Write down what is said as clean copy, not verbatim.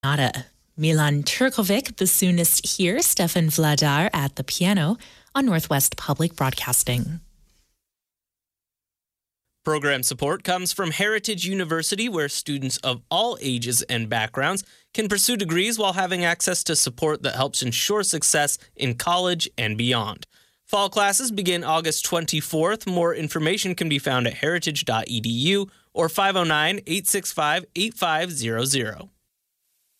Nada. Milan Turkovic, bassoonist here, Stefan Vladar at the piano on Northwest Public Broadcasting. Program support comes from Heritage University, where students of all ages and backgrounds can pursue degrees while having access to support that helps ensure success in college and beyond. Fall classes begin August 24th. More information can be found at heritage.edu or 509-865-8500.